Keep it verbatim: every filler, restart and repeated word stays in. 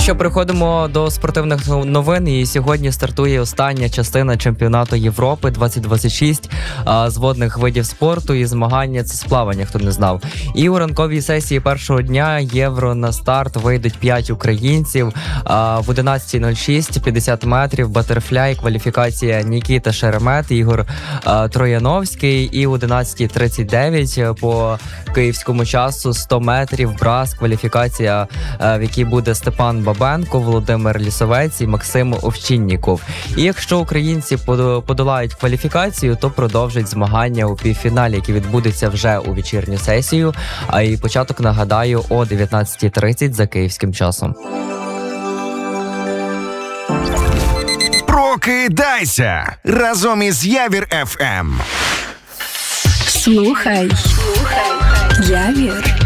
що, переходимо до спортивних новин. І сьогодні стартує остання частина чемпіонату Європи двадцять двадцять шість а, з водних видів спорту. І змагання це з плавання, хто не знав. І у ранковій сесії першого дня Євро на старт вийдуть п'ять українців. А, в одинадцята нуль шість п'ятдесят метрів батерфляй, кваліфікація Нікіта Шеремет, Ігор а, Трояновський. І в одинадцята тридцять дев'ять по київському часу сто метрів брас, кваліфікація, а, в якій буде Степан Бабенко, Володимир Лісовець і Максим Овчинніков. І якщо українці подолають кваліфікацію, то продовжать змагання у півфіналі, які відбудуться вже у вечірню сесію. А і початок, нагадаю, о дев'ятнадцята тридцять за київським часом. Прокидайся разом із Явір еф ем. Слухай. Слухай. Явір.